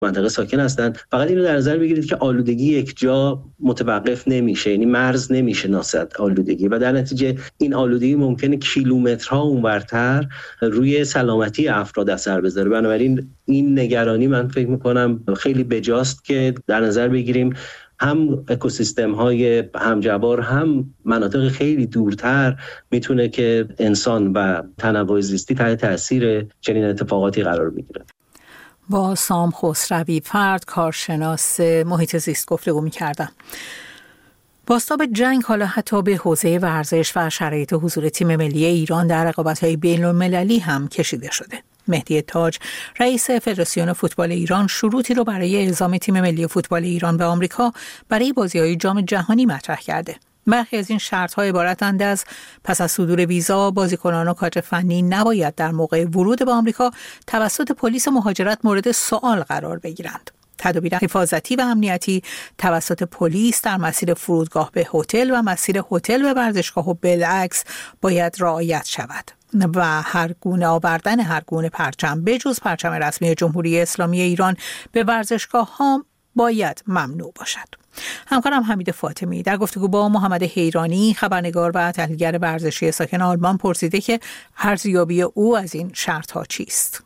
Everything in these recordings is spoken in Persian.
منطقه ساکن هستند. فقط اینو در نظر بگیرید که آلودگی یک جا متوقف نمیشه، یعنی مرز نمیشناسد آلودگی و در نتیجه این آلودگی ممکنه کیلومترها اونورتر روی سلامتی افراد اثر بذاره. بنابراین این نگرانی من فکر میکنم خیلی بجاست که در نظر بگیریم هم اکوسیستم های همجوار هم مناطق خیلی دورتر میتونه که انسان و تنوع زیستی تحت تاثیر چنین اتفاقاتی قرار بگیره. با سام خسروی فرد کارشناس محیط زیست گفتگو می‌کردم. بازتاب جنگ حالا حتی به حوزه ورزش و شرایط حضور تیم ملی ایران در رقابت‌های بین‌المللی هم کشیده شده. مهدی تاج رئیس فدراسیون فوتبال ایران شروطی رو برای اعزام تیم ملی فوتبال ایران به آمریکا برای بازی‌های جام جهانی مطرح کرده. برخی از این شرط‌ها عبارتند از پس از صدور ویزا بازیکنان و کادر فنی نباید در موقع ورود به آمریکا توسط پلیس مهاجرت مورد سوال قرار بگیرند. تدابیر حفاظتی و امنیتی توسط پلیس در مسیر فرودگاه به هتل و مسیر هتل به ورزشگاه و بالعکس باید رعایت شود و هر گونه آوردن هر گونه پرچم بجز پرچم رسمی جمهوری اسلامی ایران به ورزشگاه ها باید ممنوع باشد. همکارم حمید فاطمی در گفتگو با محمد حیرانی خبرنگار و تحلیلگر ورزشی ساکن آلمان پرسیده که ارزیابی او از این شرط‌ها چیست؟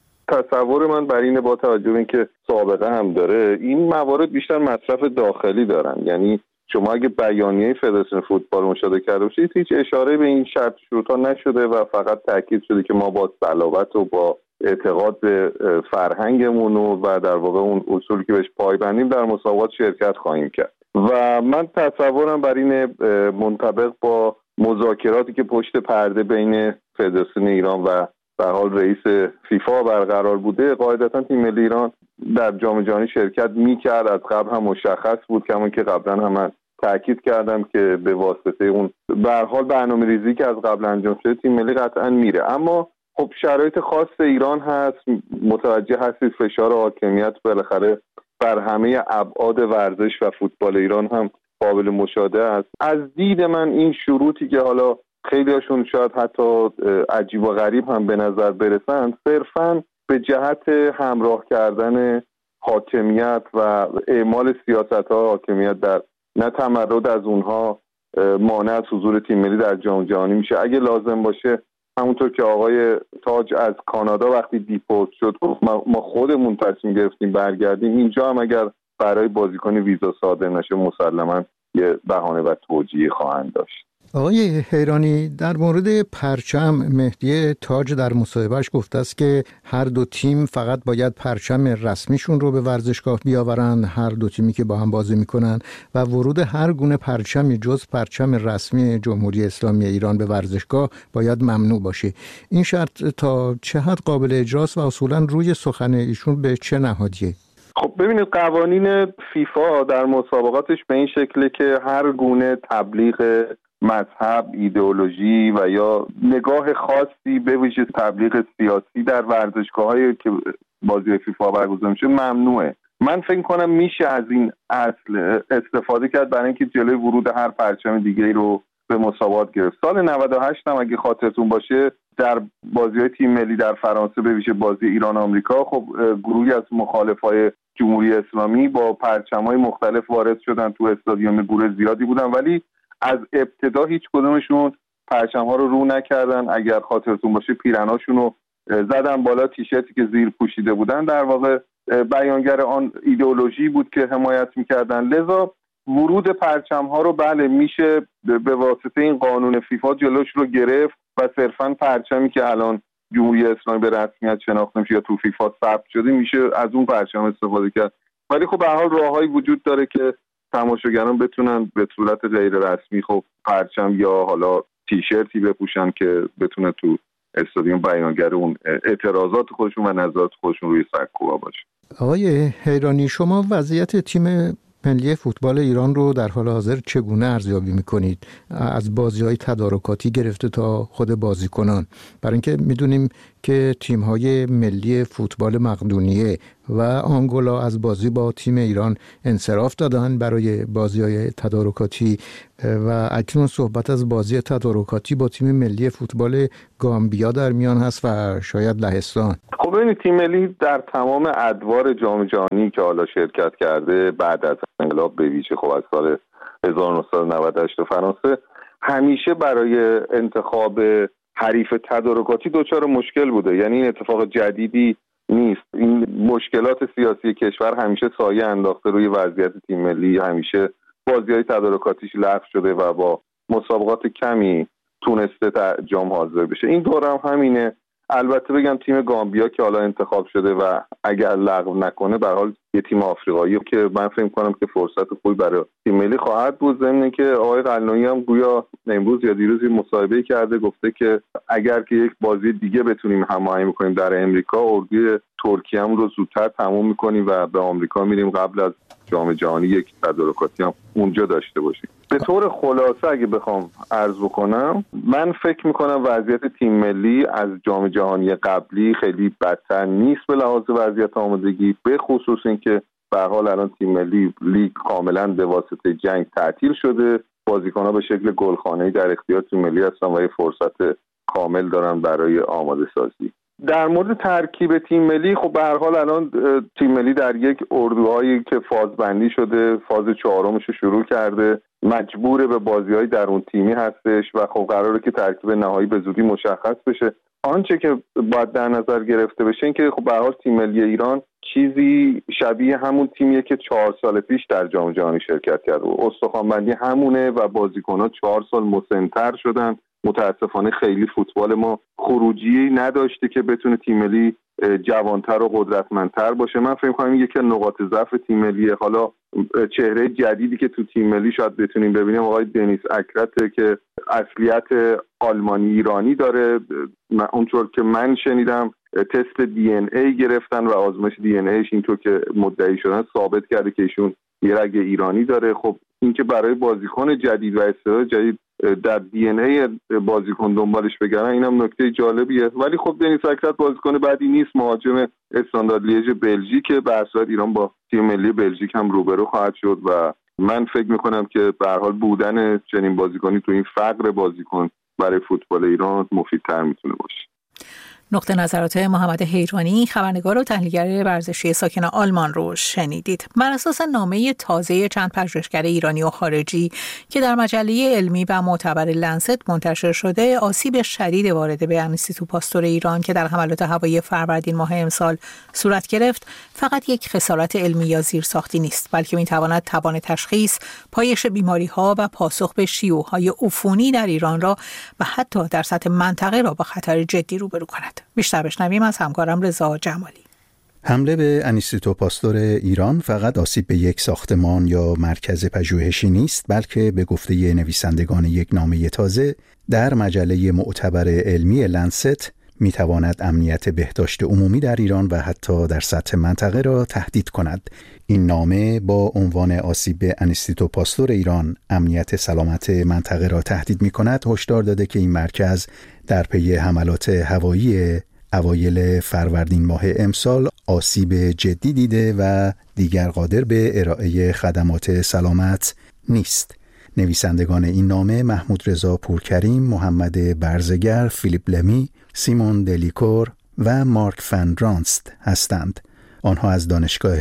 تصور من بر اینه با توجه به اینکه سابقه هم داره این موارد بیشتر مصرف داخلی دارن. یعنی شما اگه بیانیه فدراسیون فوتبال مشاهده کرده باشید هیچ اشاره به این شرط شروط‌ها نشده و فقط تاکید شده که ما با صلابت و با اعتقاد به فرهنگمون و در واقع اون اصولی که بهش پایبندیم در مسابقات شرکت خواهیم کرد و من تصورم بر این منطبق با مذاکراتی که پشت پرده بین فدراسیون ایران و در حال رئیس فیفا برقرار بوده قاعدتا تیم ملی ایران در جام جهانی شرکت می‌کرد. از قبل هم مشخص بود که همون که قبلا هم تاکید کردم که به واسطه اون به هر حال برنامه‌ریزی که از قبل انجام شده تیم ملی قطعا میره. اما خب شرایط خاص ایران هست، متوجه هستید فشار حاکمیت بالاخره بر همه ابعاد ورزش و فوتبال ایران هم قابل مشاهده است. از دید من این شروطی که حالا خیلی هاشون شاید حتی عجیب و غریب هم به نظر برسند صرفاً به جهت همراه کردن حاکمیت و اعمال سیاست‌ها حاکمیت در نه تمرد از اونها مانع از حضور تیم ملی در جام جهانی میشه. اگه لازم باشه همونطور که آقای تاج از کانادا وقتی دیپورت شد ما خودمون تصمیم گرفتیم برگردیم، اینجا هم اگر برای بازیکن ویزا صادر نشه مسلماً یه بهانه و توجیه خواهند داشت. آقای حیرانی در مورد پرچم مهدی تاج در مصاحبهش گفته است که هر دو تیم فقط باید پرچم رسمیشون رو به ورزشگاه بیاورن، هر دو تیمی که با هم بازی میکنن و ورود هر گونه پرچمی جز پرچم رسمی جمهوری اسلامی ایران به ورزشگاه باید ممنوع باشه. این شرط تا چه حد قابل اجراست و اصولا روی سخن ایشون به چه نهادیه؟ خب ببینید قوانین فیفا در مسابقاتش به این شکله که هر گونه تبلیغ مذهب، ایدئولوژی و یا نگاه خاصی به ویژه تبلیغ سیاسی در ورزشگاه‌هایی که بازی فیفا برگزار میشه ممنوعه. من فکر کنم میشه از این اصل استفاده کرد برای اینکه جلوی ورود هر پرچم دیگه‌ای رو به مسابقات گرفت. سال 98 هم اگه خاطرتون باشه در بازی‌های تیم ملی در فرانسه به ویژه بازی ایران آمریکا خب گروهی از مخالفای جمهوری اسلامی با پرچم‌های مختلف وارد شدن تو استادیوم، گروه زیادی بودن ولی از ابتدا هیچ کدومشون پرچم‌ها رو نکردن. اگر خاطرتون باشه پیرناشون رو زدن بالا، تیشرتی که زیر پوشیده بودن در واقع بیانگر آن ایدئولوژی بود که حمایت می‌کردن. لذا ورود پرچم‌ها رو بله میشه به واسطه این قانون فیفا جلوش رو گرفت و صرفاً پرچمی که الان جمهوری اسلامی به رسمیت شناخته میشه یا تو فیفا ثبت شده میشه از اون پرچم استفاده کرد. ولی خب به هر حال راههایی وجود داره که تماشاگران بتونن به صورت غیر رسمی خب پرچم یا حالا تیشرتی بپوشن که بتونه تو استادیوم بیانگر اون اعتراضات خودشون و نظرات خودشون روی سکوها باشه. آقای حیرانی شما وضعیت تیم ملی فوتبال ایران رو در حال حاضر چگونه ارزیابی می‌کنید؟ از بازی‌های تدارکاتی گرفته تا خود بازیکنان، برای اینکه می‌دونیم که تیم‌های ملی فوتبال مقدونیه و آنگولا از بازی با تیم ایران انصراف دادن برای بازی‌های تدارکاتی و اکنون صحبت از بازی تدارکاتی با تیم ملی فوتبال گامبیا در میان هست و شاید لهستان. خب ببینید تیم ملی در تمام ادوار جام جهانی که حالا شرکت کرده بعد از انقلاب، به ویژه خب از سال 1998 فرانسه، همیشه برای انتخاب حریف تدارکاتی دچار مشکل بوده. یعنی این اتفاق جدیدی نیست. این مشکلات سیاسی کشور همیشه سایه انداخته روی وضعیت تیم ملی. همیشه بازی‌های تدارکاتیش لغو شده و با مسابقات کمی تونسته جام حاضر بشه. این دوره هم همینه. البته بگم تیم گامبیا که حالا انتخاب شده و اگر لغو نکنه به هر حال یه تیم آفریقایی که من فکر کنم که فرصت خوبی برای تیم ملی خواهد بود. ضمن که آقای قلنویی هم گویا امروز یا دیروز مصاحبه کرده، گفته که اگر که یک بازی دیگه بتونیم هماهنگ کنیم در امریکا، اردوی ترکیه هم رو زودتر تموم می‌کنیم و به آمریکا میریم قبل از جام جهانی یک تدارکاتی هم اونجا داشته باشیم. به طور خلاصه اگه بخوام عرض بکنم، من فکر میکنم وضعیت تیم ملی از جام جهانی قبلی خیلی بدتر نیست به لحاظ وضعیت آمادگی، به خصوص اینکه به هر حال الان تیم ملی لیگ کاملا به واسطه جنگ تعطیل شده، بازیکن‌ها به شکل گلخانه‌ای در اختیار تیم ملی هستن و یه فرصت کامل دارن برای آماده سازی. در مورد ترکیب تیم ملی، خب به هر حال الان تیم ملی در یک اردوهایی که فازبندی شده، فاز 4مش رو شروع کرده، مجبور به بازی‌های درون تیمی هستش و خب قراره که ترکیب نهایی به زودی مشخص بشه. آنچه که باید در نظر گرفته بشه این که خب به هر حال تیم ملی ایران چیزی شبیه همون تیمیه که 4 سال پیش در جام جهانی شرکت کرد و استخوان‌بندی همونه و بازیکن‌ها 4 سال مسن‌تر شدن. متاسفانه خیلی فوتبال ما خروجی نداشته که بتونه تیم ملی جوانتر و قدرتمندتر باشه. من فکر می‌کنم یکی از نقاط ضعف تیم ملیه. حالا چهره جدیدی که تو تیم ملی شاید بتونیم ببینیم آقای دنیس اکرته که اصلیت آلمانی ایرانی داره. اونطور که من شنیدم تست دی ان ای گرفتن و آزمایش دی ان ایش اینطور که مدعی شدن ثابت کرده که ایشون یه رگ ایرانی داره. خب این که برای بازیکن جدید و استعداد جدید در دی ان ای بازیکن دنبالش بگردن، اینم نکته جالبیه. ولی خب دنیس اکرت بازیکن بعدی نیست، مهاجم استاندارد لیژ بلژیک. به هر صورت ایران با تیم ملی بلژیک هم روبرو خواهد شد و من فکر میکنم که به هر حال بودن چنین بازیکنی تو این فقر بازیکن برای فوتبال ایران مفیدتر میتونه باشه. نقطه نظرات محمد حیرانی، خبرنگار و تحلیلگر ورزشی ساکن آلمان رو شنیدید. بر اساس نامه تازه چند پژوهشگر ایرانی و خارجی که در مجله علمی و معتبر لنست منتشر شده، آسیب شدید وارد به انستیتو پاستور ایران که در حملات هوایی فروردین ماه امسال صورت گرفت فقط یک خسارت علمی یا زیرساختی نیست، بلکه میتواند توان تشخیص، پایش بیماری‌ها و پاسخ به شیوع‌های عفونی در ایران را و حتی در سطح منطقه را با خطر جدی روبرو کند. بیشتر بشنویم از همکارم رضا جمالی. حمله به انستیتو پاستور ایران فقط آسیب به یک ساختمان یا مرکز پژوهشی نیست، بلکه به گفته نویسندگان یک نامه تازه در مجله معتبر علمی لنست میتواند امنیت بهداشت عمومی در ایران و حتی در سطح منطقه را تهدید کند. این نامه با عنوان آسیب به انستیتو پاستور ایران امنیت سلامت منطقه را تهدید می‌کند هشدار داده که این مرکز در پی حملات هوایی اوایل فروردین ماه امسال آسیب جدی دیده و دیگر قادر به ارائه خدمات سلامت نیست. نویسندگان این نامه محمود رضا پورکریم، محمد برزگر، فیلیپ لمی، سیمون دلیکور و مارک فن رانست هستند. آنها از دانشگاه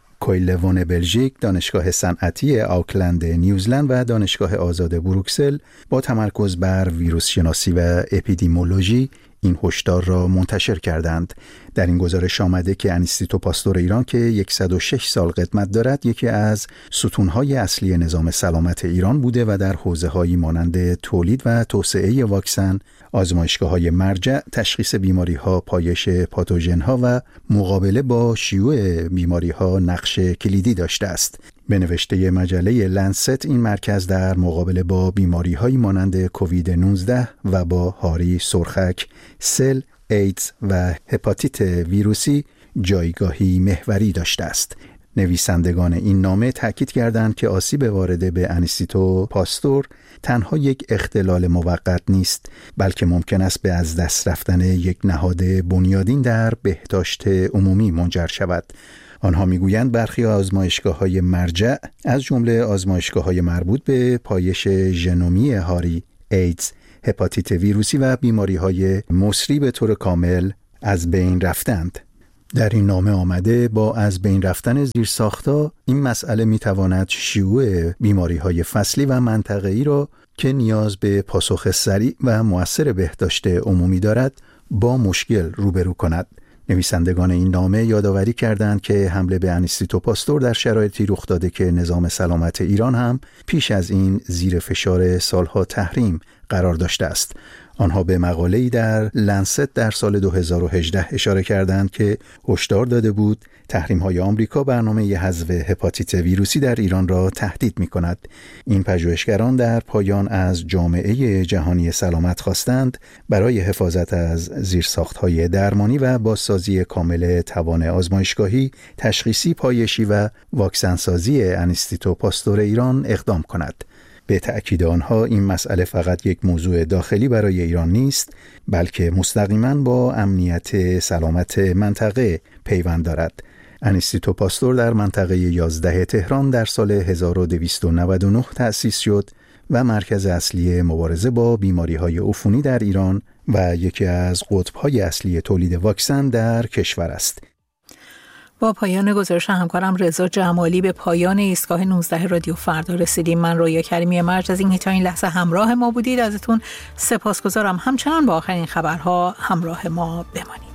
کویلون بلژیک، دانشگاه صنعتی آکلند نیوزلند و دانشگاه آزاد بروکسل با تمرکز بر ویروس شناسی و اپیدیمولوژی این هشدار را منتشر کردند. در این گزارش آمده که انستیتو پاستور ایران که 106 سال قدمت دارد، یکی از ستونهای اصلی نظام سلامت ایران بوده و در حوزه‌هایی مانند تولید و توسعه واکسن، آزمایشگاه‌های مرجع، تشخیص بیماری‌ها، پایش پاتوژن‌ها و مقابله با شیوع بیماری‌ها نقش کلیدی داشته است. به نوشته مجله لنست، این مرکز در مقابله با بیماری‌هایی مانند کووید 19 و با هاری سرخک، سل، ایدز و هپاتیت ویروسی جایگاهی محوری داشته است. نویسندگان این نامه تاکید کردند که آسیب وارده به انیسیتو پاستور تنها یک اختلال موقت نیست، بلکه ممکن است به از دست رفتن یک نهاد بنیادین در بهداشت عمومی منجر شود. آنها میگویند برخی آزمایشگاه‌های مرجع از جمله آزمایشگاه‌های مربوط به پایش ژنومی هاری، ایدز، هپاتیت ویروسی و بیماری‌های مسری به طور کامل از بین رفتند. در این نامه آمده با از بین رفتن زیرساخت‌ها این مسئله می‌تواند شیوع بیماری‌های فصلی و منطقه‌ای را که نیاز به پاسخ سریع و مؤثر بهداشت عمومی دارد با مشکل روبرو کند. نویسندگان این نامه یادآوری کردند که حمله به انیسیتو پاستور در شرایطی رخ داده که نظام سلامت ایران هم پیش از این زیر فشار سالها تحریم قرار داشته است. آنها به مقاله‌ای در لنست در سال 2018 اشاره کردند که هشدار داده بود تحریم‌های آمریکا برنامه حذف هپاتیت ویروسی در ایران را تهدید می‌کند. این پژوهشگران در پایان از جامعه جهانی سلامت خواستند برای حفاظت از زیرساخت‌های درمانی و بازسازی کامل توان آزمایشگاهی، تشخیصی، پایشی و واکسنسازی انیسیتو پاستور ایران اقدام کند. به تأکید آنها این مسئله فقط یک موضوع داخلی برای ایران نیست، بلکه مستقیما با امنیت سلامت منطقه پیوند دارد. انیسیتو پاستور در منطقه 11 تهران در سال 1299 تأسیس شد و مرکز اصلی مبارزه با بیماری‌های عفونی در ایران و یکی از قطب‌های اصلی تولید واکسن در کشور است. با پایان گزارش همکارم رضا جمالی به پایان ایستگاه 19 رادیو فردا رسیدیم. من رویا کریمی مرج از اینکه تا این لحظه همراه ما بودید ازتون سپاسگزارم. همچنان با آخرین خبرها همراه ما بمانید.